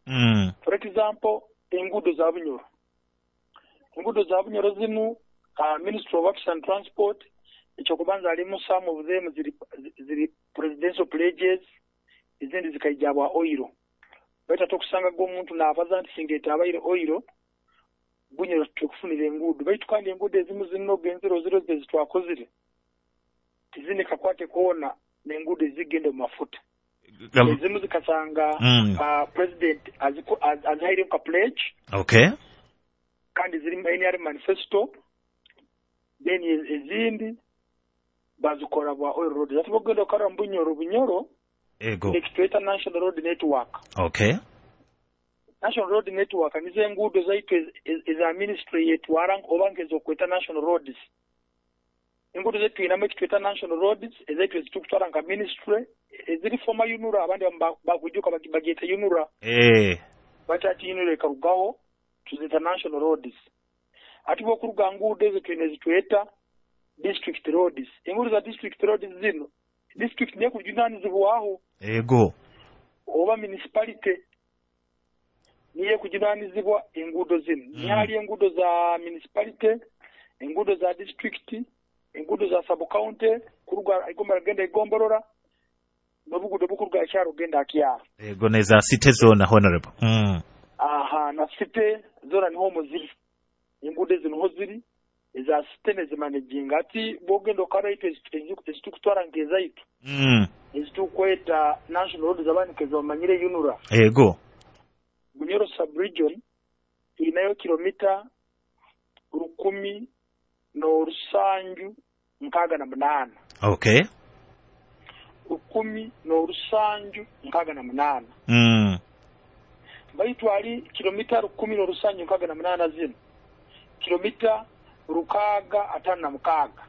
For example, engudo za Bunyoro. Engudo za Bunyoro zinu Ministry of Works and Transport echokubanza alimu some of them ziri presidential pledges izindi zikaijabwa oiro. Beta tokusanga go muntu na abaza ntisingeta abaire oiro Bunyoro tukufunira engudo. Baitu kandi engudo ezimu zino genzero ziro zitwakozire. Tizini kakwate kuona nengudo zigende mu mafuta. Ezimu zikasanga president azahiri ka pledge. Okay. Kandi ziri any manifesto. Then ezindi bazikora bwa oil road. Zati bogenda kara Bunyoro. Ego. Next National Road Network. Okay. National Road Network nize ngudo zaitu is ministry yetu warang obangezo kweta national roads. Ngudo zetu ina make kweta national roads ezaitu ezitukutwara nka ministry eziri former Unura abandi bakujuka bageta Unura. Batati Unura karugaho tuzita national roads. Ati bokuruga ngudo zetu nezitweta district roads. Ngudo za district roads zino district ne kujinani zibuaho. Ego. Oba municipality niye kujibanizibwa engudo zino. Nyali engudo za municipality, engudo za district, engudo za sub county, kuruga igomba genda igomborora, nobugudo bukuruga cyaro genda akya. Ego neza city zone honorable. Aha, na city zone ni homo ziri. Engudo zino ho ziri za city ne zimanaging ati bogendo kara ito ezitukutwara ngeza ito. Ezitukweta national roads zabani kezo manyire Unura. Ego. Bunyoro sub-region inayo kilomita 10 no rusanju 68. Okay. 10 no rusanju 68. Baitu ali kilomita 10 no rusanju 68 zino. Kilomita rukaga atana mukaga.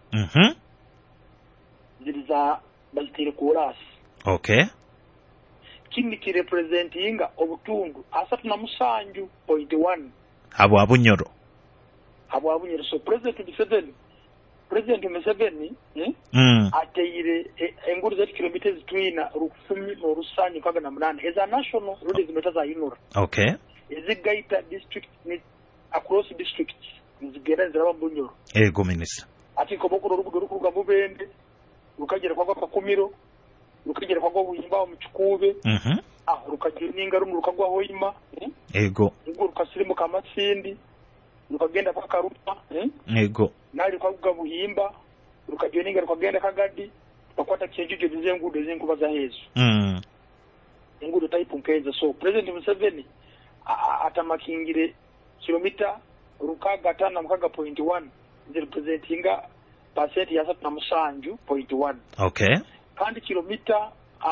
Ziliza bazitire kurasi. Okay. Kindi ki representinga obutundu asatu na musanju 0.1 abo Abunyoro so president Museveni ateyire engudo za kilomita zitwina rukufumi no rusanyu kaga na munane eza national roads zimetaza Unura. Okay. Ezigaita district ni across districts nzigera ziraba Bunyoro. Ego minister ati ko bokoro rukuga Bubende rukagera kwa Kakumiro rukagera kwa Buhimba mu Kikube rukagininga rumu rukagwa Hoima ego rukasirimu kamasindi rukagenda kwa Karupa ego nali kwa Buhimba rukagininga rukagenda Kagadi tukakwata kienjujo dizengudo zinkuba za hezo engudo type nkeza. So president Museveni atamakingire kilomita rukaga 5.1 representinga percent ya 7.1. Okay. Kandi kilomita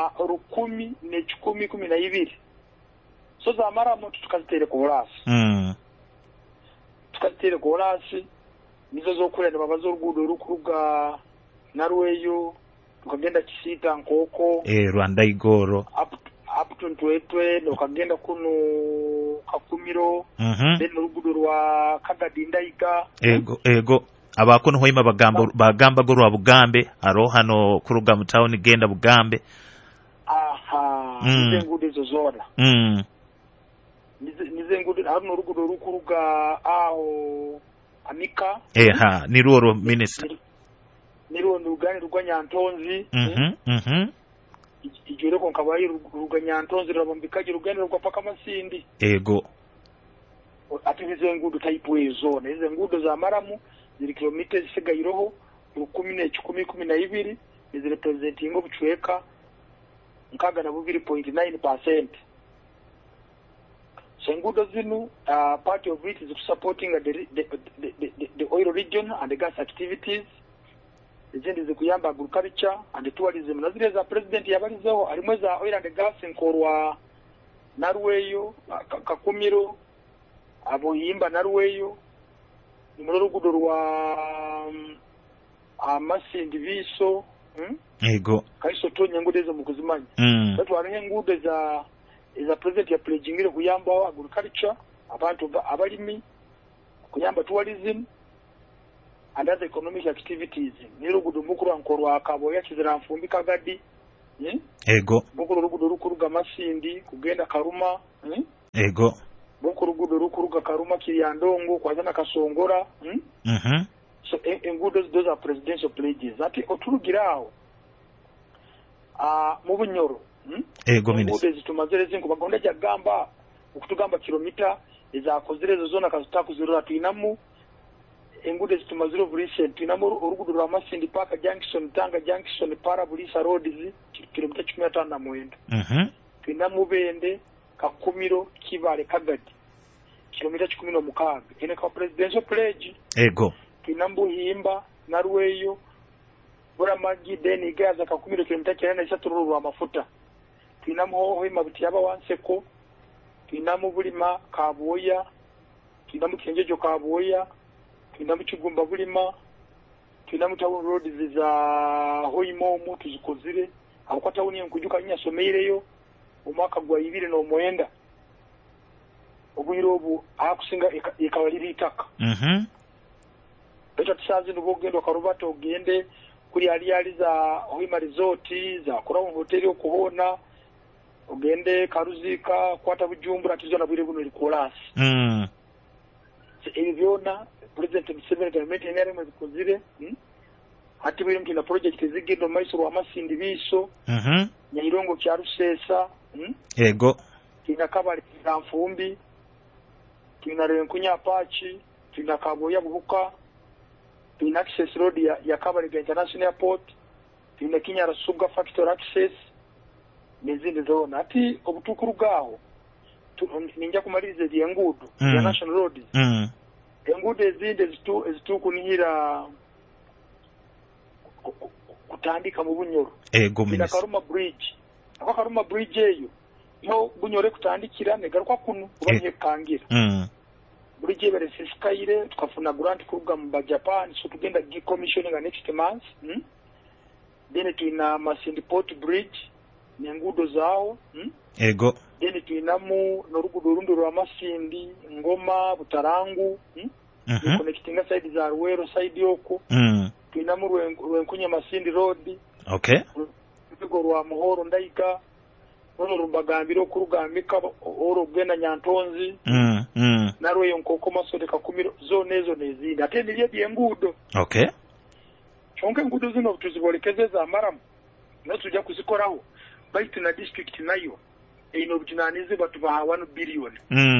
10 so za mara moto tukazitere ku burasi. Tukazitere ku burasi nizo zo kurenda babazo urugudo rukuruga narweyo tukagenda Kisita Nkoko Rwanda Igoro up to Ntwetwe nokagenda kuno Kakumiro then urugudo rwa Kagadi Ndaiga ego abakono hoima bagamba go rwa Bugambe aro hano kuruga mu town genda Bugambe. Nize ngudo zo zona nize ngudo hano urugudo rukuruga aho Amika ni ruoro minister niruo ndugani rugwa Nyantonzi ijure ko kabayi rugwa Nyantonzi rabombikaje rugani rugwa paka Masindi ego ati nize ngudo type zone nize ngudo za maramu ziri kilomita zisigayiroho 10 nizi representing obuchweka 2.9%. Sengudo zinu part of it is supporting the oil region and the gas activities. Izindi zikuyamba agriculture and tourism. Nazile za president yabalizeho alimwe za oil and gas nkorwa Narweyo Kakumiro Aboyimba Narweyo nimulugudo rwa Masindi Biso ego kaiso tonya ngude zo mukuzimanya batu aranye ngude za president ya pledgingire kuyamba agriculture abantu abalimi kuyamba tourism and other economic activities nirugudo mukuru ankorwa akabo yakizira mfumbi Kagadi ego mukuru rugudo rukuruga Masindi kugenda Karuma ego boko rugudo rukuruga Karuma Kiryandongo kwazana Kasongora so engudo those are presidential pledges ati oturugiraho mu Bunyoro ego minisita engudo zitumazere zinko bagonda jagamba okutugamba kilomita ezakozerezo zona kazitakozerera tuinamu engudo zitumaziro recent tuinamu orugudo rwa Masindi Park Junction Tanga Junction para Bulisa Roads kilomita 15 tuinamu Bende Kakumiro Kibale Kagadi kilomita 16 ene ka presidential pledge ego tuinamu Himba Narweyo bora magi deni gaza Kakumiro kilomita 9 rwa mafuta tuinamu Hoima Butiyaba Wanseko tuinamu Bulima Kaboya tuinamu Kenjejo Kaboya tuinamu Kigumba Bulima tuinamu Town Roads za Hoimomo tuzikozire aho tawuni enkujuka nya someireyo umwaka gwa 2009 obuyiro obu akusinga ekawaliri itaka beto tusazi ndubogendo Karubato ogende kuri ali za Hoima Resort za Crown Hotel okuhona ogende Karuzika kwata Bujumbura tizona bwire buno likolasi ebiona President Museveni government enere mu bikozire hati biri mtina project zigendo maiso wa Masindi biso Nyayirongo kya Rusesa ego kina Kabale Mfumbi kina Renkunya Apache kina Kaboya Bubuka kina access road ya Kabale International Airport kina Kinyara Sugar Factory access nezindi zona ati obutukuru gaho ninja kumaliriza engudo ya national roads engudo ezindi ezitukunihira kutandika mu Bunyoro ego minisita Karuma bridge ako Karuma bridge eyo no Bunyore kutandikira negaruka kunu ubanye kangira bridge ebere sisikaire tukafuna grant kuruga mu Japan so tugenda commissioning next month then tuina Masindi Port Bridge nengudo zao ego then tuinamu norugudo rundo rwa Masindi Ngoma Butarangu connecting side za Ruwero side yoko tuinamu Rwenkunya Masindi Road okay rugo rwa Muhoro Ndaiga nono rumbagambiro kurugambika oro genda Nyantonzi narwe yonkoko Masode Kakumiro zonezo nezindi atendiriye byengudo okay chonke ngudo zino tuzibolekeze amaramu no tujja kuzikoraho baitu na district nayo ino bujinanize batubaha 1 billion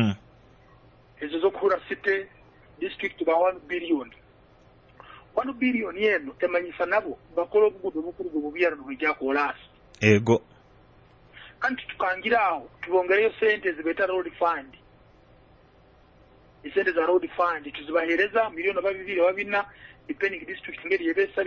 ezo zo kura city district ba 1 billion 1 billion yeno emanyisa nabo bakolo bugudo bukuru bubiyara nubijja kolasi ego kanti tukangiraho tubongereyo sente zibeta road fund isente za road fund tuzibahereza milioni babina depending district ngeri yebesa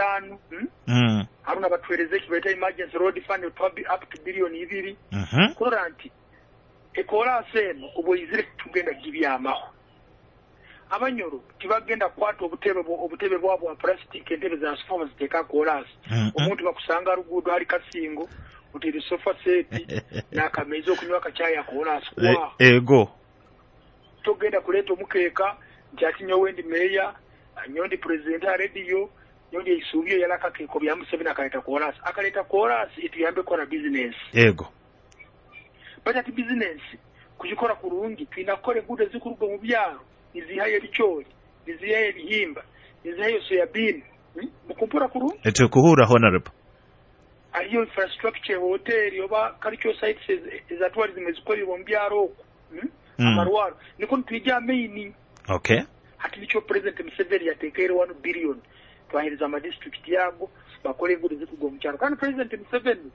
25 haruna batwereze kibeta emergency road fund up to billion 2 kuranti ekola seno oboyizire tugenda gibyamaho abanyoro tibagenda kwata obutebe bwabo wa plastic entebe za sofa ziteka kolas omuntu bakusanga rugudo hari kasingo utiri sofa set na kamezo okunywa kachaya kolas kwa ego tugenda kuleta omukeka njatinyo wendi meya nyondi president radio nyondi isubyo yalaka keko bya Museveni akaleta kolas ituyambe kora business ego bajati business kujikora kurungi twinakore gude zikurugo mu byaro izihaye bichori izihaye bihimba izihaye soyabin mukumpura kurungi ete kuhura honorable aliyo infrastructure hotel yoba cultural sites za tourism zikorera mu byaro amarwaro niko ntwijya main okay hati nicho president Museveni yatekere 1 billion twahiriza ama district yago bakore gude zikugo mu cyaro kandi president Museveni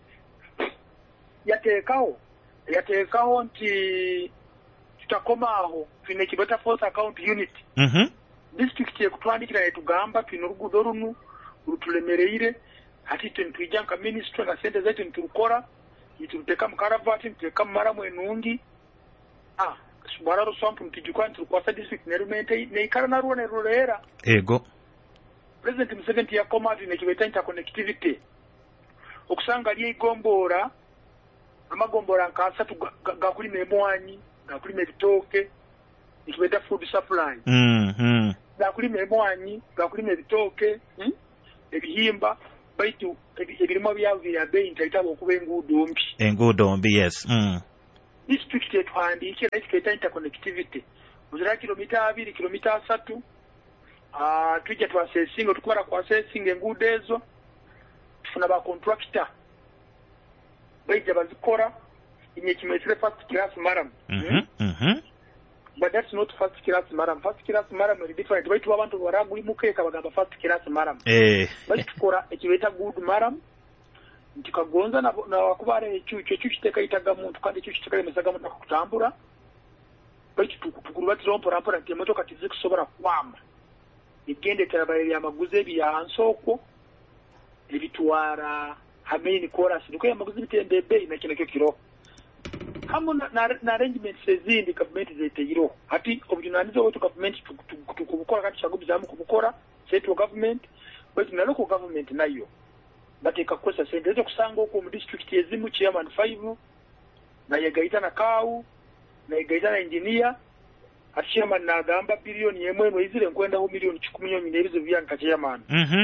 yatekaho nti tutakomaho twine kibeta force account unit district ye kutwandikira yetugamba twine rugudo runu rutulemereire hati twijyanka ministry na sente zetu nturukora yituteka mkaravati nteka maramu enungi subararo swampu ntijukwa nturukwasa district nerumente neikara naruone rurera ego president Museveni yakoma twine kibeta interconnectivity okusanga liye igombora amagombora nkasa gakuli memwanyi gakuli mebitoke ikibeta food supply gakuli memwanyi gakuli mebitoke ebihimba baitu ebirimo byavira bei ntaitabo kuba engudo mbi yes district etwandiike nayo interconnectivity muzira kilomita 2 kilomita 3 tujja twasesinga tukwara kwa sesinga enguudo ezo tufuna ba contractor baija bazikora inye kimesire first class maram but that's not first class maram. First class maram is different. Baitu abantu baragulimuke kabagamba first class maram. Tukora ekibeta good maram ntikagonza na wakubare ekyucyo kiteka itaga muntu kandi ekyucyo kiteka mesaga muntu kutambura baitu tukuruba mpora nti emotoka tizikusobora kwama igende terabaye amaguze byansoko ebitwara hameni chorus niko yamaguze bitembebe na kineke kiro hamwe na arrangements ezindi government zeteyiro ati obujunanizo wetu government tukubukora kati chagubizamu kubukora state government but na local government nayo bateka kosa sente zo kusanga uko mu district ezimu chairman 5 na yegaita na kau na yegaita na engineer ati chairman na gamba bilioni yemwe izile nkwenda ho milioni 10 milioni nebizo byanka chairman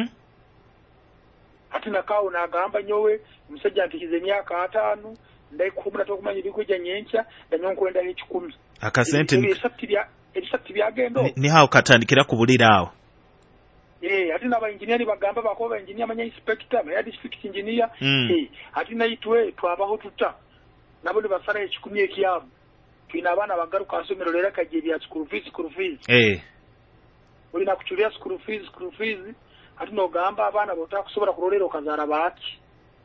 ati na kau na gamba nyowe musajja antikize myaka 5 ndai kumuna tokumanya bikuja nyencha ndanyonkwenda h10 akasente ebisatti byagendo ni hao katandikira kubulira awo ati na ba engineer bagamba bakoba engineer manya inspector ya district engineer ati na itwe twabaho tuta nabo ni basara h10 ekiyabo twina abana bagaruka asomero lera kaje bya school fees uri nakuchulia school fees ati no gamba abana botaka kusobora kurorero kazara baki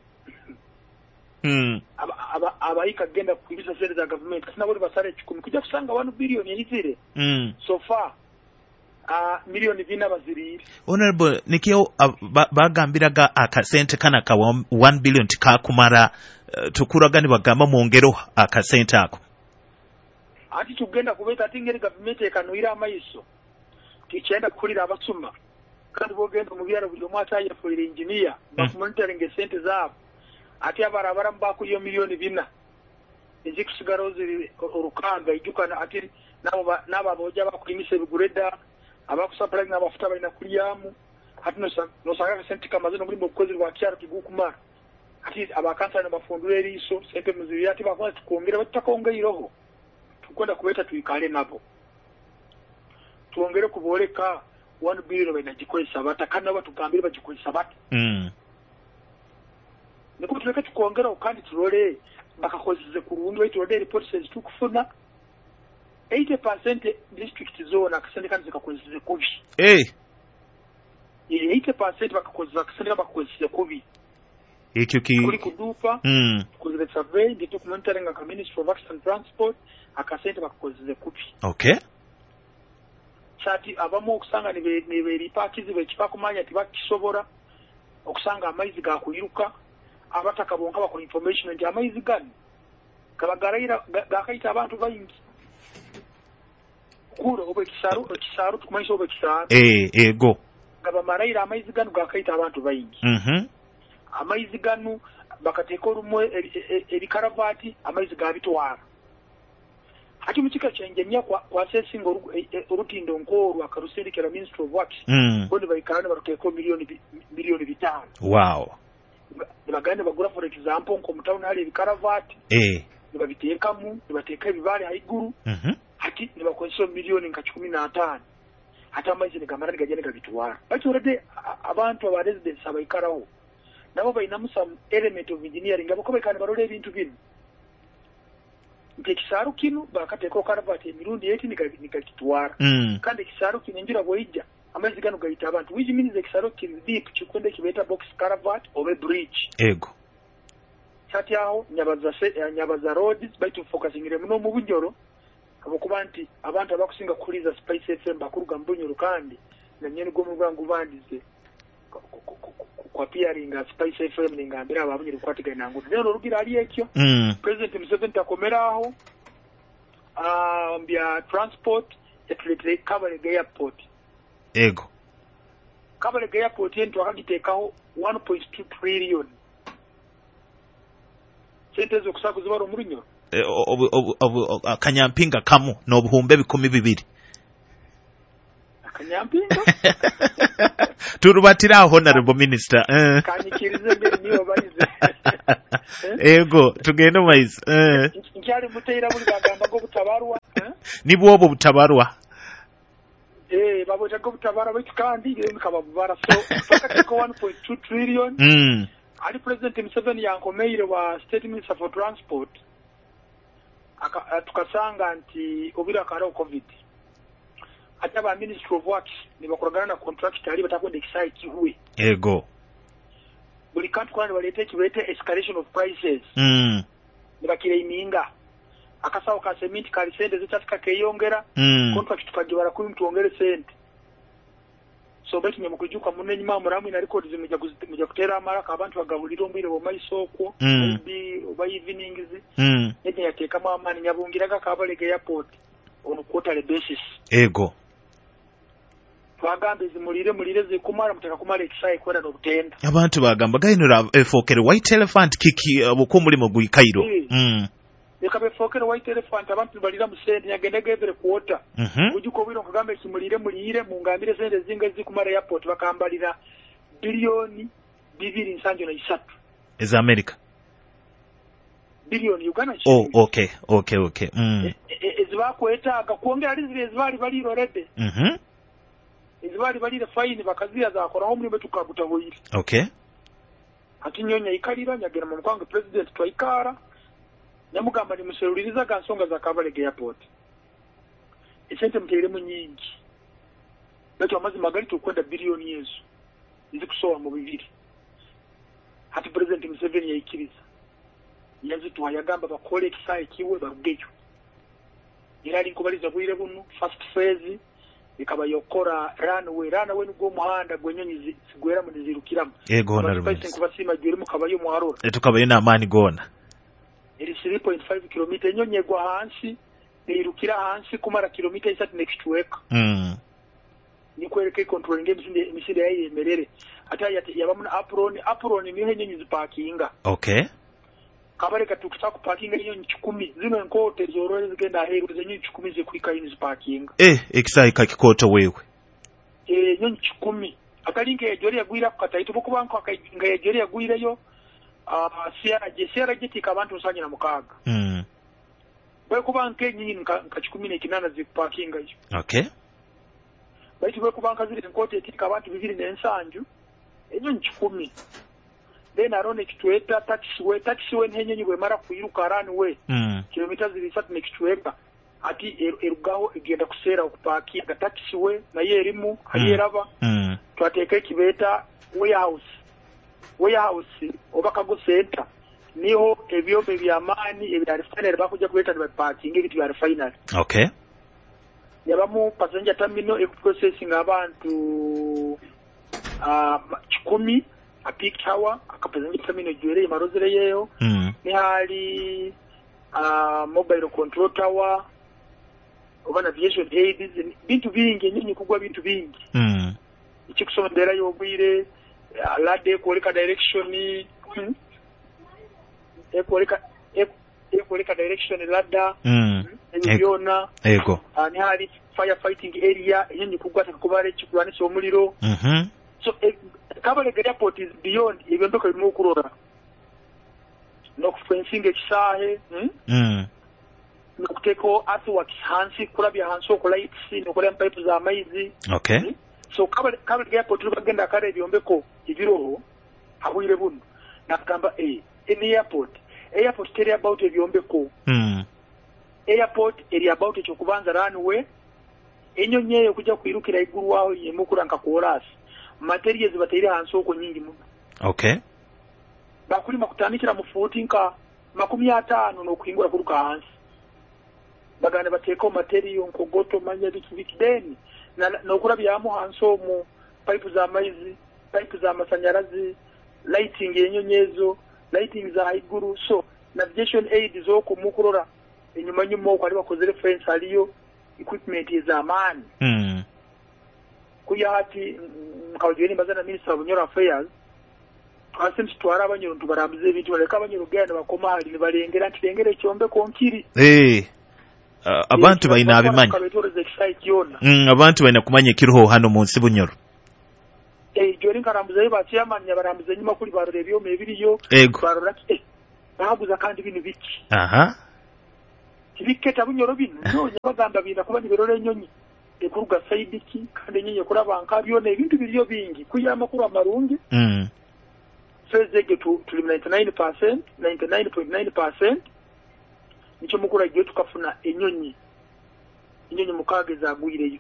abayika genda kuibisa sente za government kasi nabo basare 10 kujja kusanga 1 billion yizire so far milioni vina bazirire honorable nikyo bagambiraga akasente kana ka 1 billion tikakumara tukuragani bagamba mwongero akasente ako ati tugenda kubeta tingeri government ekanuira amaiso tichenda kulira abasuma kandi bogenda mu byaro byo mwata ya for engineer bakumonitoring sente zabo ati abarabara mbako yo milioni vina ezikusigaro ziri urukanga ijukana ati nabo boja bakulimise bigureda abakusupply n'abafuta balina kuliyamu ati no sanga sente kama zino muri mukozi wa kyaro kigukumara ati abakansa n'abafundura eriso sente muziri ati bakwa tukongera batakongeyiroho tukwenda kubeta tuyikale nabo tuongere kuboleka 1 billion binajikwesa batakana batugambira bajikwesa bata niko tuleke tukongera ukandi turole bakakozize kurundi wetu rode reports tukufuna 80% district zone akasende kandi zikakozize kubi 80% bakakoziza akasende bakakozize kubi ekyo ki kuri kudupa kuzize survey ndito monitoring aka Ministry of Works and Transport akasende bakakozize kubi chati abamo okusanga niberi pakizi bekipakumanya tibakisobora okusanga amaizi gakuyiruka abataka bonka bakora information nti amaizi gani kabagaraira gakaita abantu bayingi kuro obekisaro tukumanyisa obekisaro ego gaba maraira amaizi ganu gakaita abantu bayingi amaizi ganu bakateka rumwe erikaravati amaizi gabitwara hati mukika chenjemya kwa sesingo urutindo nkoru akarusirikira Ministry of Works bone bayikarane baruteko milioni 5 wow bagane bagura for example nko mutawuna hali bikaravati nibabitekamu nibateka ibibale haiguru hati nibakoresha milioni nka 15 hata amaizi nigamara nigajene gabitwara bacho rede abantu aba residents abayikaraho nabo bayinamu some element of engineering abo ko bayikane barole ibintu bino ntekisaru kinu bakateko karavati emirundi 8 nikakitwara kandi kisaru kinenjira boija amaizi gano gaita abantu which means ekisaro kiri deep chikwende kibeta box caravat obe bridge ego chati aho nyabaza roads baitu focusing ire muno mu bunyoro kabokubanti abantu abakusinga kuliza Spice FM bakuruga mbunyoro kandi na nyene gomu bwangu bandize kwa peering Spice FM ningambira ababunyiro kwatiga nangu nero rugira ali ekyo president Museveni takomeraho mbya transport etulete Kabalega airport ego Kabalega airport yento akagitekaho 1.2 trillion sente zo kusakuza baro murinyo akanyampinga kamu n'obuhumbe 12 akanyampinga turubatira honorable minister kanyikirize mbere niyo barize ego tugende maize nkyali muteera buli bagamba go butabarwa nibwo obwo butabarwa babwetaga obutabarwa baitu kandi bemikaba bubara so pakateko 1.2 trillion ali president Museveni yankomeire wa state minister for transport tukasanga nti obira karo covid ate aba ministry of works nibakoragana na contract ali batakwenda ekisai kihuwe ego buli kantu kwani balete kibete escalation of prices nibakiraiminga akasawo ka cement kali sente zichatika keyongera contract tukagibara kuri mtuongere sente so beti nyamukujuka munenyi mamuramu ina record zimujya kutera amara ka abantu bagabulira ombire bo maisoko maybe oba evenings nete yateka amani nyabungiraga kabalege airport on quarterly basis ego twagambe zimulire zikumara muteka kumara ekisai kwera no butenda abantu bagamba gainura efokere white elephant kiki bukumulimo gwikairo yakabe fokere white elephant abantu balira musende yagenda gevere kuota ujuko bwiro kugambe kimulire mu ngambire sende zinga zikumara airport bakambalira bilioni 2.3 eza America bilioni Uganda okay ezibakweta akakuongera alizire ezibali baliro redde ezibali balire fine bakazia za koraho muri betukabuta boyiri okay ati nyonya ikalira nyagera mu mukwange president twaikara nyamugamba ni museruriza gansonga za Kabalege airport esente mteremu nyingi nacho amazi magari tukwenda bilioni yesu nzikusowa mu bibiri ati president Museveni yaikiriza yazi twayagamba bakole ekisai kiwe barugeyo irali nkubaliza bwire bunu first phase ikaba yokora runway nigwo muhanda gwenyonyi zigwera mu nizirukiramu ego na rumenye kubasima gyuri mu kabayo muharora tukabayo na amani gona iri 3.5 km enyonyi gwa hansi nirukira hansi kumara kilomita 3 next week nikwereke controlling emisinde yayemerere ata yabamuna apron niho enyonyi zipakinga okay kabareka tukutaka kupakinga enyonyi 10 zino enkote zorore zigenda heru enyonyi 10 zikwika yin zipakinga ekisai kakikoto wewe enyonyi 10 akalinga ejori yagwira kukataito bokubanko nga ejori yagwireyo siara jetika abantu nsanya na mukaga bwe kubanka enyinyi nka 18 zipakinga yo okay baitu bwe kubanka zile enkote etika abantu 2 enyonyi 10 then arone kitweta taxiway nhenyenyi bwe mara kuyiruka runway kilomita 3 next week ati erugaho igenda kusera okupakinga taxiway naye erimu hayeraba twateka kibeta warehouse obakago center niho ebyombe byamani ebya refinery bakujja kubeta ne parking ebitu bya refinery okay yabamu passenger terminal processing abantu 10 a peak tower akapassenger terminal jwere marozere yeyo ni hali mobile control tower obana aviation aids bintu bingi nyinyi kugwa bintu bingi ikikusondera yobwire lade kuoleka direction ekoleka direction ladda ebyona ego ni hali firefighting area nyinyi kugwa takubale kikulwanisha omuliro so Kabalege airport is beyond ebyombeko bimu okurora n'okufensinga ekisahe n'okuteko earthworks hansi kulabya hansi okulights n'okola pipe za amaizi okay so Kabalege airport bagenda kale ebyombeko ebiroho habwire buno nakamba airport teri about ebyombeko airport eri about ekyokubanza runway enyonyi eyo kujja kwirukira iguru waho yemukuranka kuolasi materials batayire hansi oko nyingi muno okay bakulima kutandikira mu futi nka 50 n'okuhingura kuruka hansi bagane bateka material nkogoto manya bikideni n'okurabyamu hansi omu pipe za maizi pipe za masanyarazi lighting yenyonyezo lighting za haiguru so navigation aid zoko mukurora enyuma nyuma ko ari bakozere fence aliyo equipment y'ezamani kuya hati mkawjeni mbazana minister of Nyoro Affairs twasimsi twara abanyoro tubarambize ebintu baleka abanyoro genda bakoma hali balengera ntibengere kyombe konkiri abantu bayina abimanya abantu bayina kumanya kiroho hano munsi Bunyoro jori nkarambuze bachi yamanya barambize nyuma kuri barore byo mebiriyo barora baguza kandi bino biki tibiketa bunyoro bino nyonya bagamba binda kuba niberole enyonyi ekuruga saidi ki kandi enyonyi kuraba nkabyo n'ebintu biriyo bingi kuyama kuba marungi fezege tuli 99.9% nicho mukura giye tukafuna enyonyi mukage zagwireyo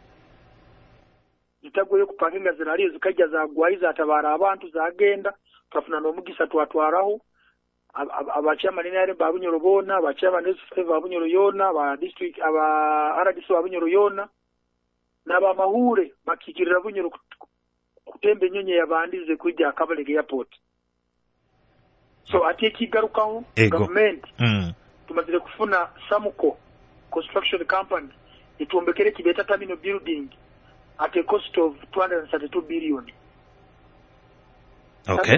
zitagoye kupakinga ziraliyo zikajja zagwayi zatabara abantu zagenda tukafuna n'omugisa twatwaraho abachairman n'are babunyoro bona abachairman n'esfe babunyoro yona aba district aba RDC babunyoro yona n'aba mahure bakikirira bunyoro kutembe enyonyi yabandize kujja Kabalege airport so ati kigarukaho government tumazire kufuna Samuco construction company ituombekere kibeta terminal building at a cost of 232 billion. Okay.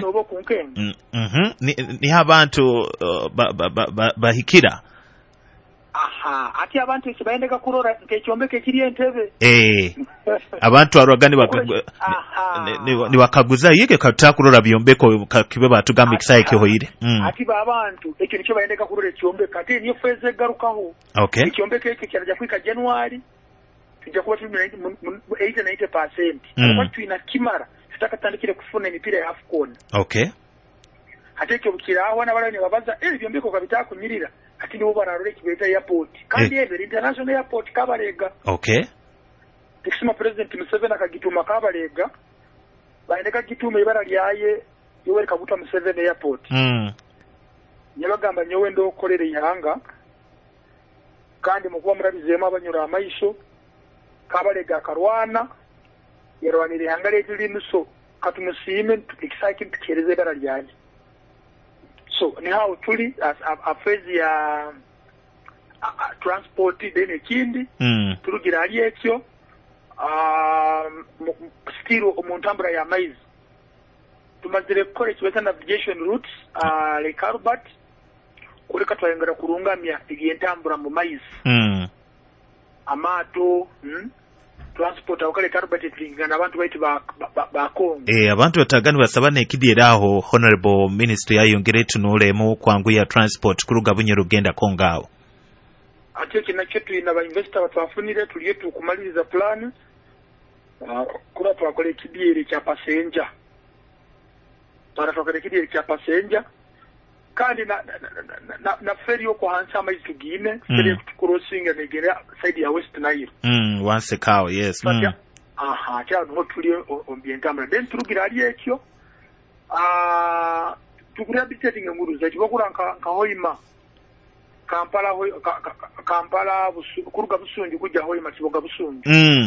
Ni abantu bahikira. Aha, ati abantu kibaendeka kurora nkechombeke kiri Entebbe. Abantu arwagani ni wakaguza yike katakurora byombeko kibe batugamba kisaye kihoire. Ati abantu ekyo nicho baendeka kurora ekyombeka ati niyo feze garukaho. Okay. Ekyombeke eki kyaraja kwika January tujja kuba 80-90%. Abantu ina kimara tutakatandikire kufuna emipira ya AFCON. Okay. Ate ekyo bukiraho n'abalani babaza byombeko kabita kunyirira. Ati nibo bararore kibeta airport kandi international airport Kabalega. Okay. Tikisima president Museveni akagituma Kabalega baendeka gituma ibara lyaye Yoweri Kaguta Museveni airport nyabagamba nyowe ndo okolere ihanga kandi mukuba murabizema abanyura amaisho Kabalega akarwana yarwanire ihanga lyetu limuso katumusime tukisaki tukereze ibara lyaye. So ni how tuli affairs ya transport dene kindi turugira ali ekyo still omuntambura ya maize tumazire gukora ekibeta navigation routes like Albert kuri katwayengera kurungamya ibyentambura mu maize amato transport akale Albert tlingana abantu baiti ba Kongo abantu batagani basabana ekidiraho honorable minister yayongere tunulemu kwangu ya transport kuruga bunye rugenda Kongawo ate kinakyo tuyina ba investor batwafunire tuliye tukumaliriza plan kura twakole ekidire kya passenger para twakole ekidire kya passenger kandi na ferry yoko hansa amaizi tugine ferry crossing negera side ya West Nile once cow yes aha kya no tuli ombyentambula then turugira ali ekyo tukurehabilitating enguru zacho bakuranka Hoima Kampala kuruga Busunju kujja Hoima kiboga Busunju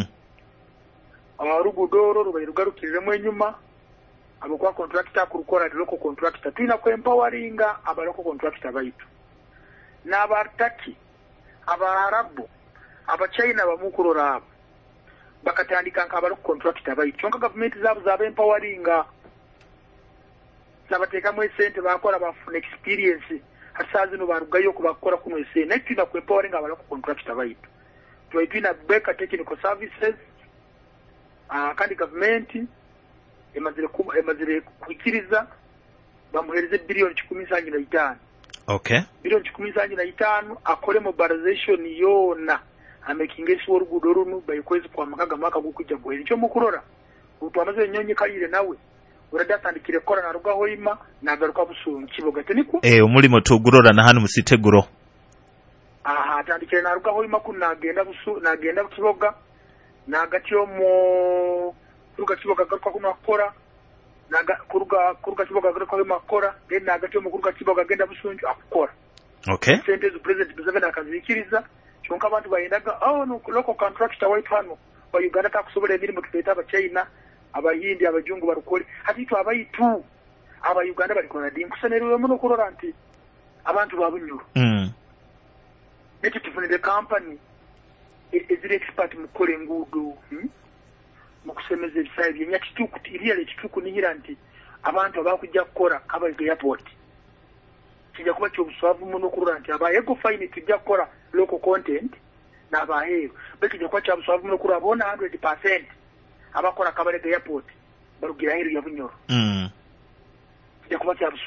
rugudoro rugarukiremo enyuma abakwa contractor kurukora local contractor twina ko empoweringa abaloko contractor baitu n'abataki abarabu abachina bamukurora abo bakatandika nkabaloko contractor baitu chonka government zabo zaba empoweringa zabateka mu sente bakora bafuna experience hasazi no barugayo kubakora kuno sente netina ko empoweringa abaloko contractor baitu twina Baker Technical Services kandi government emazire kukiriza bamuhereze billion 10.5. Okay. Billion 10.5 akole mobilization yona amekingesi worugudo runu bayikwezi kwa makaga maka gukujja bwe cyo mukurora utwamaze nyonyi kalire nawe uradatandikire kora na ruga Hoima nagaruka Busunju kiboga teniku umulimo tugurora na hano musiteguro atandikire na ruga Hoima kunagenda nagenda kiboga nagatyo mo kuruga kiboga garuka kuno akora kuruga kiboga garuka makora then nagatyo mu kuruga kiboga genda Busunju akora. Okay. Sente zu president Museveni akazikiriza chonka abantu bayendaga no local contractor waitu hano wa Uganda takusobole emirimo tufeta abachina abayindi abajungu barukore hatitu abayitu aba Uganda balikona dinkusenerewe muno kurora nti abantu babunyuru neti tufunire company ezire expert mukole ngudu mukusemeza ebisayi byenya kituku iriya kituku nihira nti abantu abakujja kukora Kabalege airport kijja kuba kyobuswavu muno kurura nti abayego fine tujja kukora local content n'abaheero bekijja kuba kyobuswavu muno kurura bona 100% abakora Kabalege airport barugira hero ya bunyoro kijja kuba kyobuswavu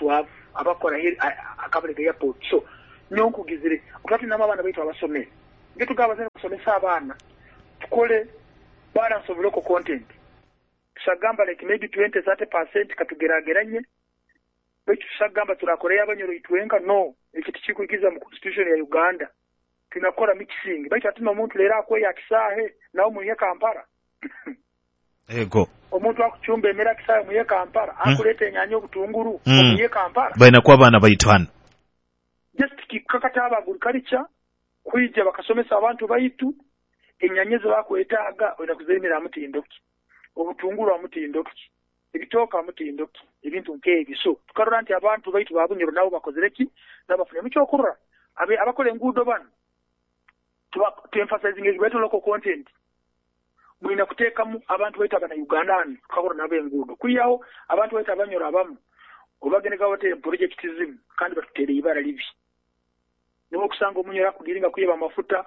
abakora akabalega airport. So nyokugizire ukati n'abana baitu abasomere ngetu gabazene kusomesa abana tukole balance of local content tusagamba like maybe 20-30% katugerageranye baitu tusagamba turakoreya abanyoro itwenka no ekiti kikuikiza mu constitution ya Uganda tunakora mixing baitu atino omuntu lera akwe yakisahe nawo muye Kampala ego omuntu akuchumba emera kisahe muye Kampala akuleta enyanya obutunguru muye Kampala baina kwa bana baitwana just kikakata agriculture kwija bakasomesa abantu baitu enyanyezo bakwetaaga oina kuzemera amutindoki obutunguru amutindoki ebitoka amutindoki ebintu nk'ebyo so tukarora nti abantu baitu babunyiro nabo bakozereki nabafune muchokurura abakola enguudo bano to emphasizing better local content mwina kuteekamu abantu baitu abana Ugandani tukakora nabo enguudo kuyaho abantu baitu abanyoro abamu obageneka wote project zimu kandi batutere ibara libi niwo kusanga omunyora kudiringa kuyiba amafuta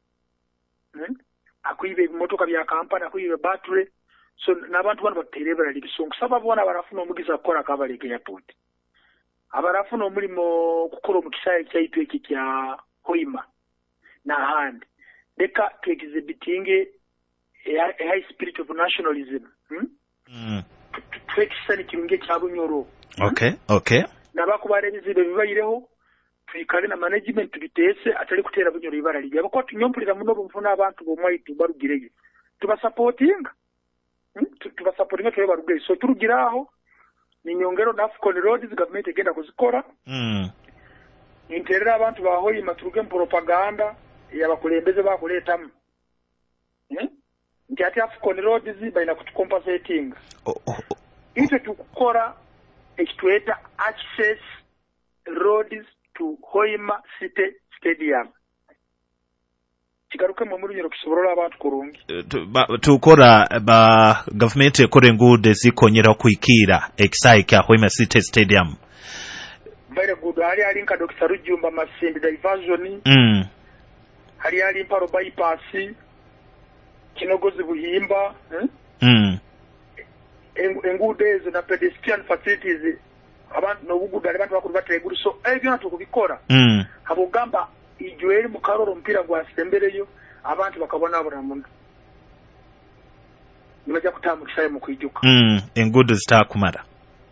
akuyibe motoka bya kampani akuyibe battery so nabantu bano batutere ibara libi so kusaba bona barafuna omugiza kukora kabaleke airport abarafuna omulimo kukora omukisaye kyaitu eki kya Hoima na hand deka to exhibiting a high spirit of nationalism twekisani kirunge kyabunyoro okay nabakubara ebizibe bibayireho tuyikale na management tubitese atali kutera bunyoro ibara libi abako tunyompulira muno bumfuna abantu bomwaitu barugireyo tubasupportinga tuwe barugire so turugiraho ni nyongero na Afcon Roads government egenda kuzikora interera abantu bahoyi maturuge propaganda yabakulembeze bakuletamu nti ati Afcon Roads baina kutucompensating ite tukukora ekitweta access roads to Hoima City Stadium kigaruke mu murunyiro kisoborola abantu kurungi tukora ba government ekore enguudo zikonyera kuikira ekisayi kya Hoima City Stadium very good ali nka Dr. Rujumba Masindi diversion ali Mparo bypass Kinogozi Buhimba enguudo ezo na pedestrian facilities abantu nobugudu abantu bakuru bateguru so ebyo natukubikora abogamba ijoeri mukaroro mpira gwa sembereyo abantu bakabona abona mundu nibaja kutamu kisaye mu kwijuka enguudo zitakumara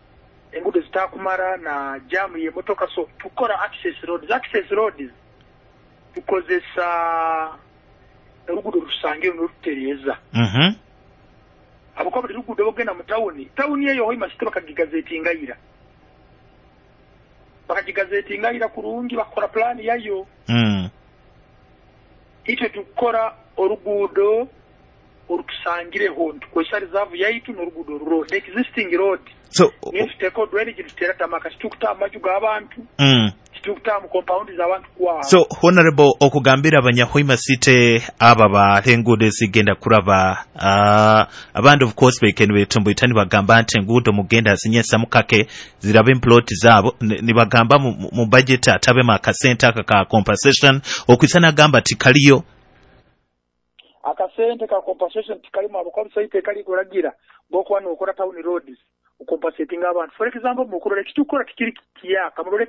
na jamu ye motoka so tukora access roads tukozesa urugudo rusangire n'urutereza abakobwa urugudo bogenda mu town yeyo Hoima City bakagigazetinga ira kurungi bakora plan yayo ite tukora orugudo orukusangire honto kwesha reserve yaitu n'orugudo road existing road so nifiteko dwele gitera tamaka tukuta amajuga abantu tukuta mu compound za abantu kwa so honorable okugambira abanya Hoima City aba ba enguudo zigenda kuraba abandi of course beken betumbu itani bagamba nti enguudo mugenda zinyesa mukake zirabe plot zabo nibagamba mu budget atabe makasente aka compensation okwisana gamba tikaliyo akasente ka compensation tikalimu abakwa site kali kuragira bokwana okora town roads ukompensating abantu for example mukuru kitukora tikiri kiya kamurole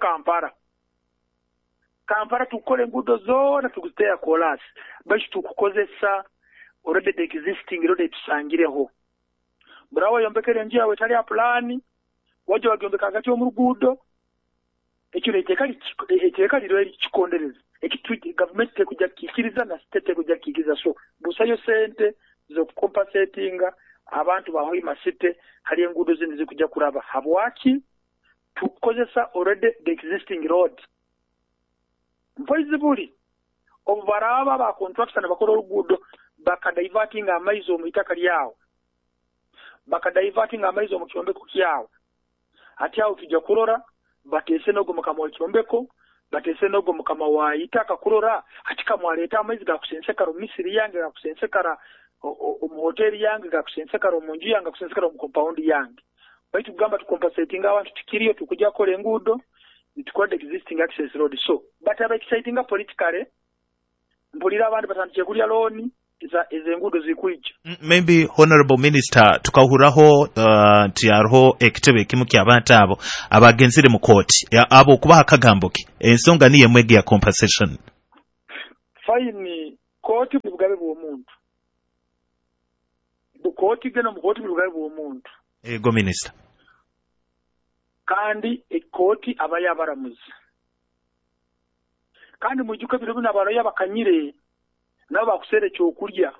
Kampala tukole ngudo zona tukusteya kolas bashi tukukozesa already the existing road tusangireho brawo yombekere njia wetali ya plani waje wagombeka gati omurugudo ekyo etekali rero kikondereza ekitu government tekujja kikiriza na state tekujja kikiriza so busayo sente zo compensatinga abantu ba Hoima City hali engudo zindi zikujja kuraba habwaki tukozesa already the existing road mpoizibuli obubaraba ba contractor bakora orugudo bakadiverting amaizo mu itaka lyawo bakadiverting amaizo mu kyombeko kyawo ati aho tujja kurora batese nogo mukama wa kyombeko batese nogo mukama wa itaka kurora ati kamwaleta amaizi ga kusensekara Misiri yange ga kusensekara mu hotel yange ga kusensekara mu nju yange ga kusensekara mu compound yange baitu gamba tu compensating abantu tikiriyo tukujja kola engudo tukode existing access road so but aba exciting politically mpulira abantu batandike kulya loan ezenguudo zikuija. Maybe Honorable Minister tukahuraho nti hariho ekitebe ekimu ky'abantu abo abagenzire mu kooti abo okubaha akagambo ki ensonga niyo mwege ya compensation. Fine kooti bugabe bw'omuntu bukooti gena mu kooti bugabe bw'omuntu ego Minister kandi ekooti abaye abaramuzi kandi mujuka biro bino abaloya abakanyire nabo bakusere ekyokulya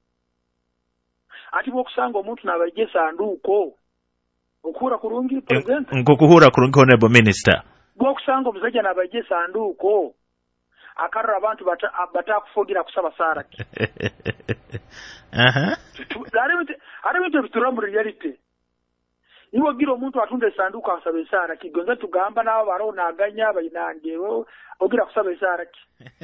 ati bwokusanga omuntu n'abaje sanduuko okuhura kurungi president nkokuhura kurungi Honorable Minister bwokusanga omusajja n'abaje sanduuko akarra abantu batakufogira kusaba saraki ari bintu bitura mu reality niwo gira omuntu atunda esanduuko asaba esaraki gonza tugamba nabo baronaganya bayinangewo ogira kusaba esaraki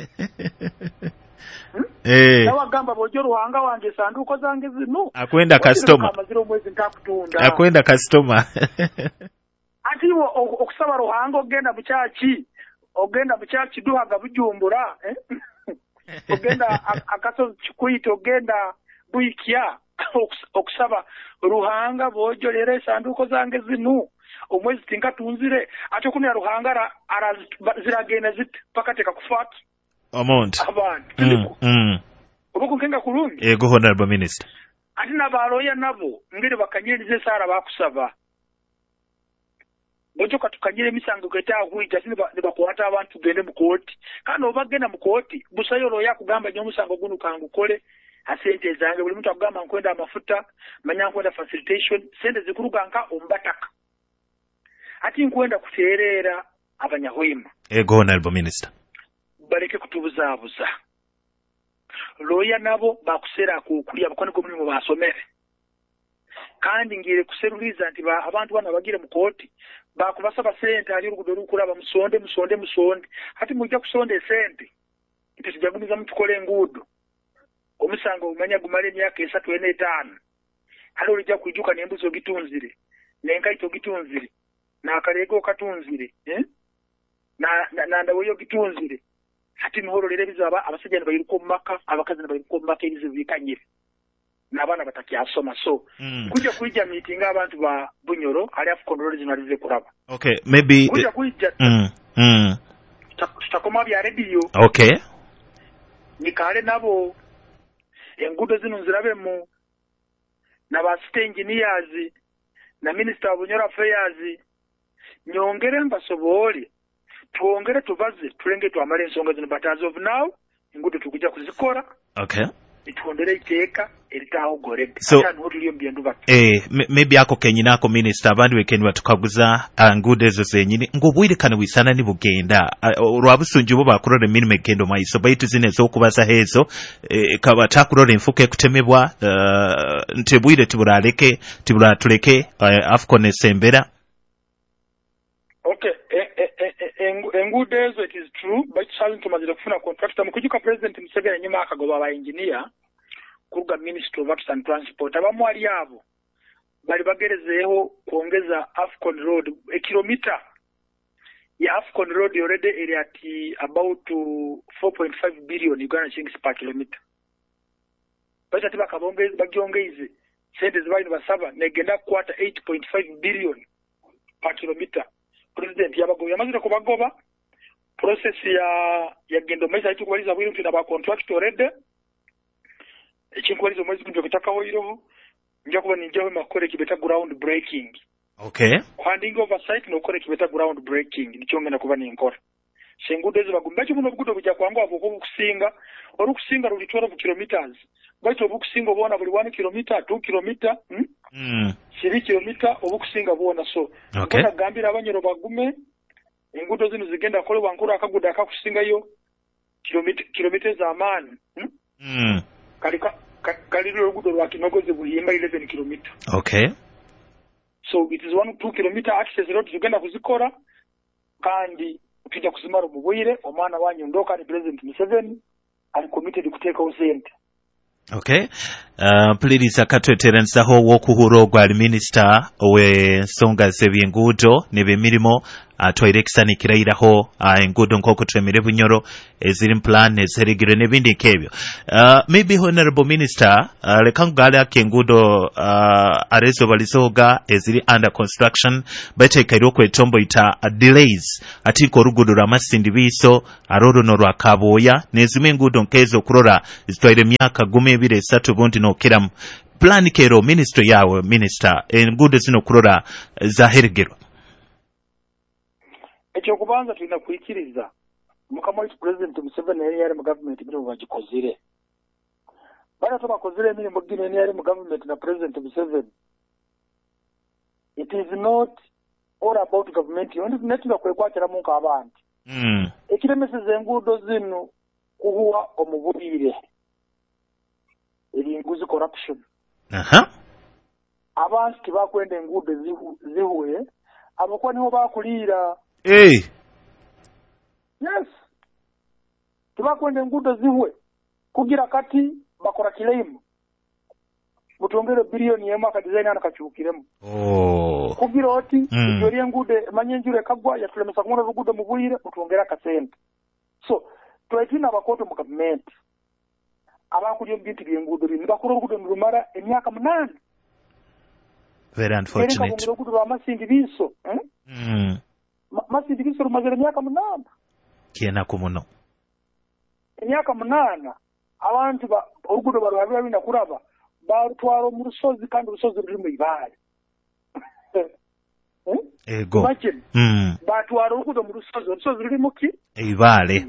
nawagamba bojo ruhanga wange esanduuko zange zino akwenda customer akwenda customer ati okusaba ruhanga ogenda mu kyaki duhaga bujumbura ogenda akaso kikuita ogenda buikya okusaba ruhanga bojo lero esanduuko zange zino omwezi tinkatunzire ate kuno ruhanga ziragenda ziti pakateka kufata amount abantu obuko nkenga kulungi ego Honorable Minister ati nabaloya nabo ngire bakanyirize sara bakusaba bojo katukanyire emisango keta kuita sine bakwata abantu gende mu kooti kandi obagenda mu kooti busayolo yakugamba nyo musango gunu kangu kole asente zange buli muntu akugamba nkwenda amafuta manya nkwenda facilitation sente zikuruganka ombataka ati nkwenda kuterera abanyahoima ego Honorable Minister bareke kutubuzabuza loya nabo bakusera kukulya bakone ko mulimo basomere kandi ngire kuseruliza nti abantu bana bagire mu kooti bakubasaba sente ali rugudo rukulaba musonde hati mujja kusonde sente nti tujagumiza mutukole ngudo omusango umanya gumale emyaka 3-5 hali olijja kuijuka n'embuzi ogitunzire n'enkaito ogitunzire n'akaleego okatunzire na ndaweyo ogitunzire hati nihololera ebizibu abasajja nebayiruka mu maka abakazi nebayiruka mu maka ebizibu bikanyire n'abaana batakyasoma so kujja kuija meeting abantu ba Bunyoro ali AFCON originalize kuraba okay maybe kujja kuija tutakoma bya radio okay nikale nabo engudo zino nzirabemu n'aba state engineers na minister of Bunyoro affairs nyongere mbasobole tuongere tubaze tulenge twamale ensonga zino but as of now engudo tukujja kuzikora okay itondere iteka eritaho gorede so atuli mbyendu batu maybe ako kenyina ako minister abandi wekeni batukaguza ngude ezo zenyini ngobwirikana wisana ni bugenda rwabusunju bo bakurore minime gendo maiso baitu zine zo kubasa hezo kaba takurore mfuke kutemebwa ntebwire tiburaleke tiburatuleke AFCON sembera okay engude ezo it is true but challenge tumazira kufuna contractor mukujuka president Museveni nyuma akagoba aba engineer kuruga Ministry of Works and Transport abamwali abo bali bagerezeho kuongeza AFCON road kilomita ya AFCON road already area at about 4.5 billion Uganda shillings per kilometer bata tiba kabongeze bagiongeze sente zibaini basaba negenda kwata 8.5 billion per kilometer president yabagoya mazira kubagoba process ya gendo maiza itukwaliza bwiru tuna ba contract already ekinkwaliza mwezi kunjo kitakaho iroho njya kuba ninjawe makore kibeta ground breaking okay handing oversight no kore kibeta ground breaking nichongena kuba ninkora shengudezo bagumbacho muno bugudo bujya kwangu abo kusinga orukusinga ruli 12 kilometers baito obukusinga obona buli 1 kilometer 2 kilometer 3 kilometer obukusinga bona so okay gambira abanyoro bagume engudo zino zigenda kole wankuru akaguda akakusinga yo kilometer za amani kaliro orugudo lwa Kinogoze buhimba 11 kilometer okay so it is 1-2 kilometer access road tugenda kuzikora kandi ukija kuzimara mubwire omwana wanyu ndoka ni president Museveni ali committed kuteka usente okay please akatweteransaho wokuhura ogwali minister we nsonga z'ebyenguudo n'ebyemirimu atwaire ekisanikirairaho enguudo nk'okutemera Bunyoro eziri plan ezerigire n'ebindi nk'ebyo. Maybe Honorable Minister, leka nkugalako enguudo arezo balizoga eziri under construction bateekaire okwetomboita delays atiiko oluguudo lwa Masindi Biiso aroruno lwa Kabooya n'ezimu enguudo nk'ezo okulora zitwaire emyaka 13 bundi n'okiramu. Plan kero ministry yawe minister enguudo zino okulora zaheregerwa. Ekyokubanza tulina kuyikiriza mukama waitu President Museveni yali mu government bino bagikozire. Bana tubakozire emirimu gino yali mu government na President Museveni. It is not all about government. Netuna kwekwatira munka abantu. Ekiremeseza enguudo zino kuhuwa omubulire. Enguzi corruption. Abantu tibakwenda enguudo zihuye abakuwa niho bakuliira. Yes. Tibakwenda enguudo zihuwe kugira kati bakora kilaimu mutongere billioni y'emwaka design anakakyukiremu. Kugira oti yori enguudo manyenjure kagwa yatulemesa kumona rugudo mubulire mutongera kasente. So twayitina abakoto mu government abakuli ebintu by'enguudo bino bakora orugudo nurumara emyaka 8. Very unfortunate. Orugudo lwa Masindi Biiso Masindi Biiso rumazira emyaka 8 kiena kumuno emyaka 8 abantu orugudo barwabira bina kuraba batwara mu rusozi kandi urusozi ruri mu Ibaale. Ego batwara orugudo mu rusozi ruri mu ki Ibaale.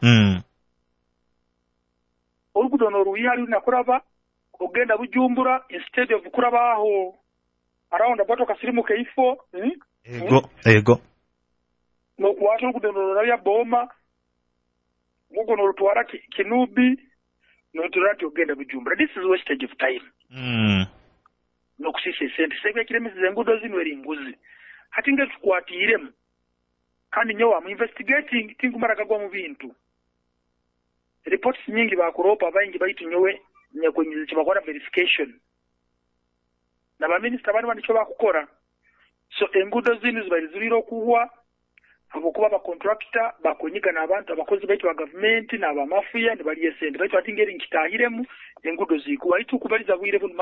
Orugudo noruyali nakuraba ogenda Bujumbura instead of kuraba aho around about kasirimu keifo. Ego no kwato orugudo norabya Boma mugo norutwara Kinubi no turati ogenda Bujumbura. This is wastage of time. No kusise sente sebe kiremisize enguudo zino eringuzi hatinge tukwatiremu kandi nyowa mu investigating tingumara kagwa mu bintu. Reports nyingi bakuropa abayingi bayitu nyowe nyakwenyiza kibakora verification na ba minister bani banicho bakukora. So enguudo zino zibaliziriro kuhwa abokuba ba contractor bakonyiga n'abantu abakozi baitu ba government na ba mafia ne bali esente baitu atingeri nkitahiremu enguudo zikuwa itu kubaliza bwire bu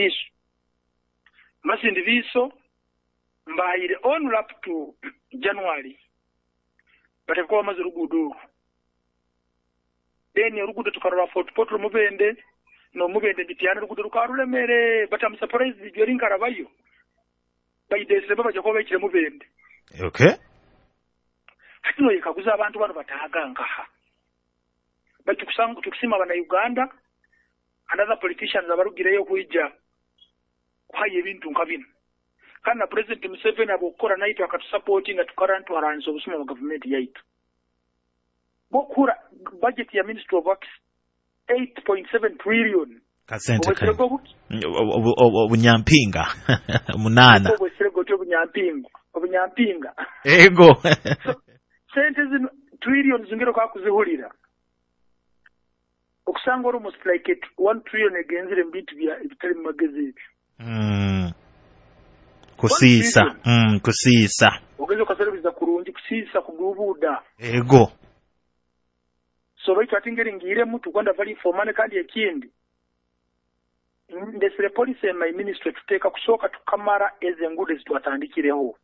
Masindi Biiso mbaire on up to January batekuwa maze rugudo then rugudo tukarora Fort Portal mubende no mubende bitiyana rugudo rukarulemere but I'm surprised during karabayo by December bajakoba ikire mubende. Okay. Hatino yikaguza abantu bano bataga ngaha tukusima bana Uganda another politicians abarugireyo kuija kwaye ebintu nkabino kana President Museveni abokora naito akatusupporting at current warrants obusuma mu government yaitu bokura budget ya Ministry of Works 8.7 trillion kasente obunyampinga munana obunyampinga ego sente zino trillion zingero kakuzihulira okusanga almost like 1 trillion egenzire mbintu bya ibitali mu magazeti. Kusisa ogezo kaserebiza kurungi kusisa kugubuda ego so baitu atingeri ngire mutu kwanda vali formane kandi ekindi ndesire police and my ministry tuteka kusoka tukamara ezengude zitwatandikireho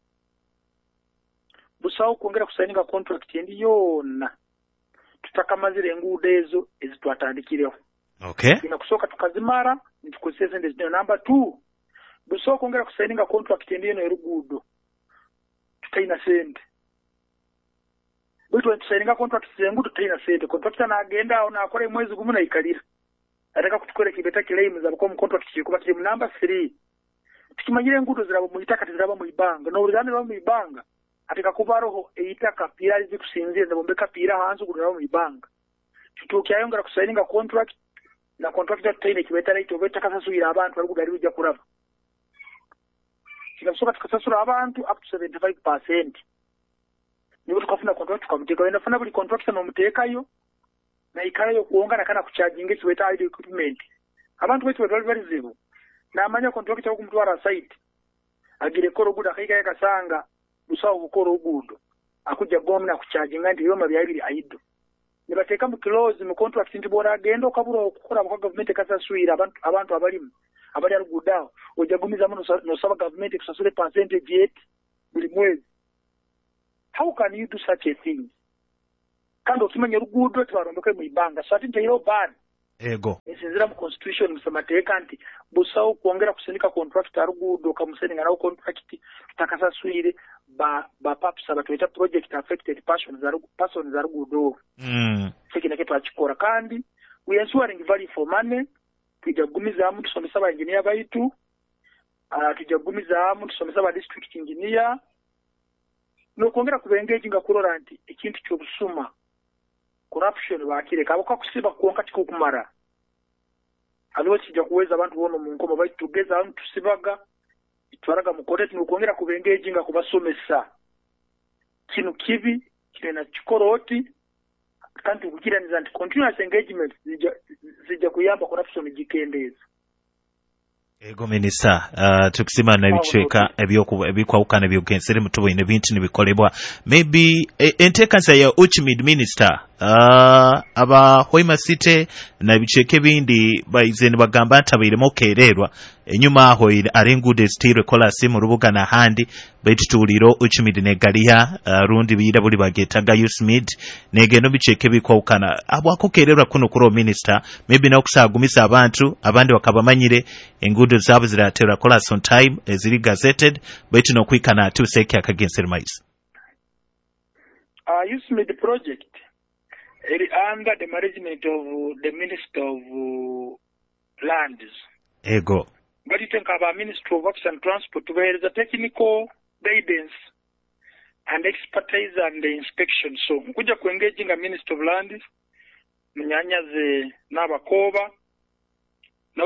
busawo kuongera kusaininga contract yendi yona tutakamazire engude ezo ezitwatandikireho. Okay. Ina kusoka tukazimara nitukozese ndezino. Number 2 busawo kuongera kusaininga contract yendi yeno erugudo tutaina sente bwitu tusaininga contract zengudo tutaina sente contractor na agenda ona akore mwezi gumu na ikalira ataka kutukore kibeta claims abako mu contract kikuba kiri mu number 3 tukimanyire ngudo zirabo mu itaka zirabo mu ibanga no uruganda rwo mu ibanga ataka kubaroho eitaka pira lizi kusinzira ndabombeka pira hanzu kudura mu ibanga tutukiyayongera kusaininga contract na contractor tutaine kibeta right obeta kasasubira abantu bari kugari ujja kuraba kinasoka tukasasura abantu up to 75%. Nibo tukafuna contract tukamuteka wenda funa buli contractor no mutekayo na ikarayo kuongana kana kucharginga kiweta idle equipment abantu wetu bali zibu na amanya contractor okumutwara site agire koro guda kaika yakasanga busawo bukora ogundo akujja gomna kucharginga ndi yoma byabiri aido nibateka mu close mu contract ndi bora agenda okabura okukora kwa government kasaswira abantu abalimu abali alugudawo ojagumiza no saba government kusasule percentage yet buli mwezi. How can you do such a thing? Kandi okimanya lugudo twarondoke mu ibanga so ati ntero ban ego esizira mu constitution musamateka nti busawo kuongera kusindika contract alugudo kamuseninga nawo contract takasaswire ba paps abatweta project affected persons alugudo sekina ketu achikora kandi we ensuring value for money tujagumiza amu tusomesa ba engineer baitu tujagumiza amu tusomesa ba district engineer no kuongera kubengeginga kurora nti ekintu kyobusuma corruption bakire kaboka kusiba kuonka tikukumara aliwo kijja kuweza abantu bono mu nkoma baitu tugeza amu tusibaga twaraga mu kote nukuongera kubengeginga kubasomesa kinu kibi kirena chikoroti kandi ukiraniza nti continuous engagement zija kuyamba corruption jikendeza. Ego minisa tukisima na bichweka ebikwawukana byogensere mutubo ine bintu nibikolebwa maybe entekansa ya Uchimid minister aba Hoima City na bichweke bindi bayizeni bagamba ntabiremo kererwa enyuma aho arengude stile kola simu rubuga na handi baitutuliro Uchimid negaliya rundi biyira buli bagetaga Uchimid negeno bichweke bikwawukana abwako kererwa kuno kuro minister maybe na okusagumisa abantu abandi bakabamanyire engudo zabo ziratera kola on time eziri gazetted baitu no kwikana atuseke akagensere mais. Uchimid project under the management of the Minister of Lands. Ego. But you think about Ministry of Works and Transport, where is the technical guidance and expertise and the inspection. So, kuja engaging a Minister of Lands, mnyanyaze n'abakoba, na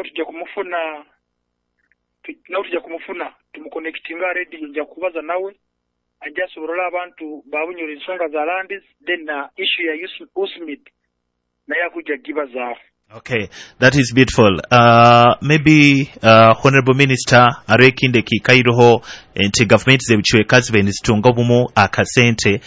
tujja kumufuna tumuconnectinga radio nja kubaza nawe ajasobola abantu babunyura ensonga za landis then issue ya Uchimid na yakuja giba za. Okay, that is beautiful. Maybe Honorable Minister arekinde ki kairoho enti government ze bichwekazi benizitunga bumu akasente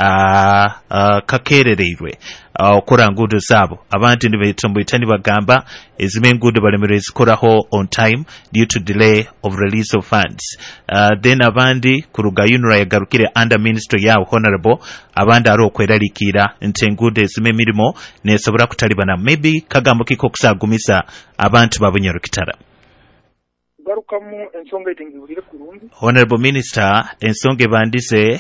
kakerereirwe okora ngudo zabo abantu nibetumbu itani bagamba ezime ngudo balemere zikoraho on time due to delay of release of funds. Then abandi kuruga yunura yagarukire under ministry ya Honorable abandi ari okweralikira enti ngudo ezime mirimo nesobora kutalibana maybe kagambo kiko kusagumisa abantu babunyarukitara. Garukamu ensonga itengibulire kurungi. Honorable Minister ensonga bandise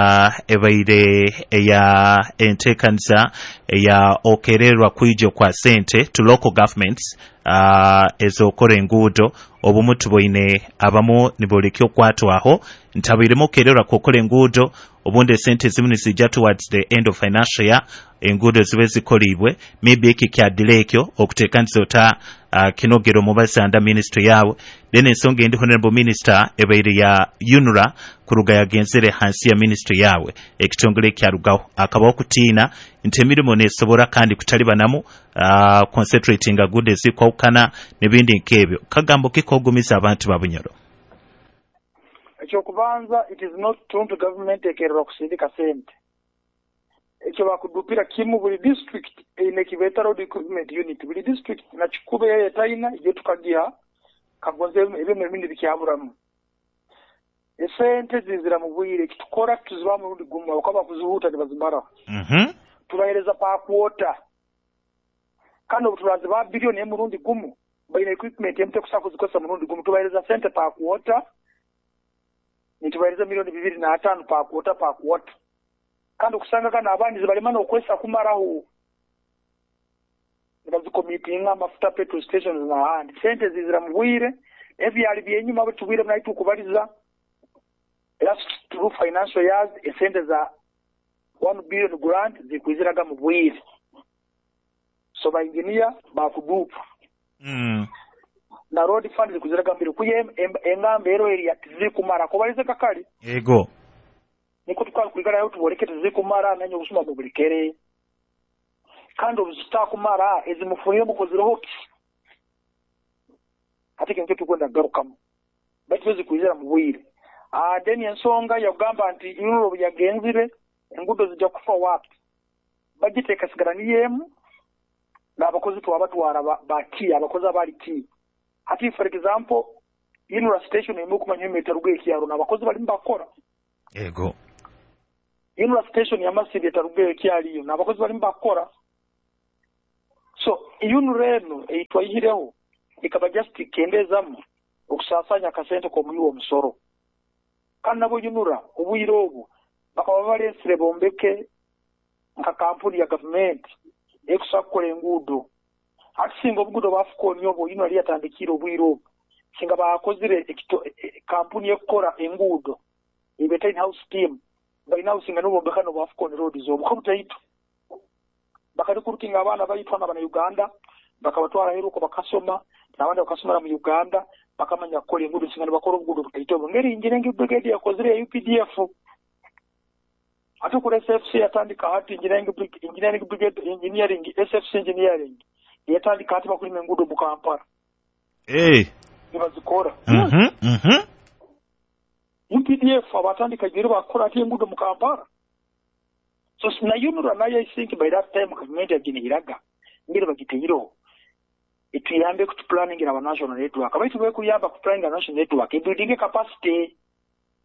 ebaire ya entekanza ya okererwa kwijo kwa sente to local governments ezokora engudo obumutu boine abamu nibolekyo kwatwaho ntabiremo kererwa kokora engudo obunde sente zimwe zijja towards the end of financial year engudo zibe zikolibwe maybe iki kya delay kyo okutekanza ota kinogero mubasanda ministry yawe then ensonga endi Honorable Minister ebaire ya UNRA kuruga yagenzere hansi ya ministry yawe ekitongole kyarugaho akabaho kutina ntemirimo nesobora kandi kutalibanamu concentrating good ezikwawukana nebindi nkebyo kagambo kikogumisa abantu babunyoro. Ekyo kubanza it is not true to government ekerera kusindika sente ekyo bakudupira kimu buli district ine kibeta road equipment unit buli district na chikube ya taina iyo tukagiha kagonze ebyo bindi bikyaburamu esente zizira mu bwire kitukora tuziba mu rundi gumwa ukaba kuzihuta nibazimara tubahereza pa quota kandi obutulaze ba bilioni mu rundi gumu bayina equipment yemte kusako zikosa mu rundi gumu tubahereza sente pa quota nitubahereza milioni 2.5 pa quota kandi kusanga kana abandi zibalimana okwesa kumaraho bazikomitinga mafuta petrol stations na handi sente zizira mu bwire ebyali byenyuma batubwire mnaitu kubaliza last through financial years sente za 1 billion grant zikwiziraga mu bwire so ba engineer ba kudupa na road fund zikwiziraga mbere kuye engambe ero area tizikumara kubaliza kakali ego niko tukala kuligala yo tuboleke tizikumara nanyo kusuma mu bulikere kandi obuzitakumara ezimufunire mukozirohoki ati kenke tukwenda garukamu bati zikwizira mu bwire Then ensonga yagamba nti Europe yagenzire engudo zijja kufa wapi bagiteeka sigala ni yemu n'abakozi twabatwala baki abakozi abali ki ati for example Inura station emu kumanya metero gwekiaro n'abakozi bali mbakora ego Inura station ya Masiri etaruge ekyaliyo n'abakozi bali mbakora so Inureno eitwayireho ikaba just kendezamu okusasanya kasente ko muyiwo musoro kana bo Inura obuyiro obu bakaba balesire bombeke nka kampuni ya government ekusakola engudo akisinga obugudo bafuko nyobo ino ali yatandikira obuyiro singa bakozire kampuni ekora engudo ibeta in house team bayina usinga no bombeka no bafuko roads obukobutaito bakali kurukinga abana bayitwana bana Uganda bakabatwara heruko bakasoma nabandi bakasomera mu Uganda bakamanya kola engudo singa bakora obugudo butaito ngeri engineering brigade yakozire UPDF atukule SFC yatandika hati engineering brigade engineering SFC engineering yatandika hati bakuli mengudo mu Kampala ibazikora UPDF abatandika giro bakora hati engudo mu Kampala so na Unura nayo I think by that time government yaginiraga ngire bagiteyiro ituyambe ku planning aba national network abaitu bwe kuyamba ku planning national network building capacity